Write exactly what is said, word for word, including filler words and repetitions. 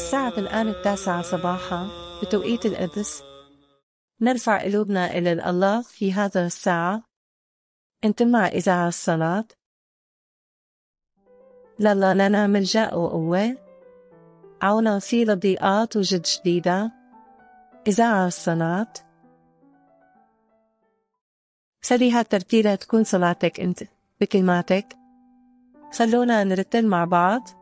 الساعة الآن التاسعة صباحا بتوقيت القدس. نرفع قلوبنا إلى الله في هذا الساعة. انتم مع إذاعة الصلاة. لله لنا ملجأ وقوة، عونا وسيلة ضيقات وجد شديدة. إذاعة الصلاة. خلي هالترتيلة تكون صلاتك انت بكلماتك. خلونا نرتل مع بعض.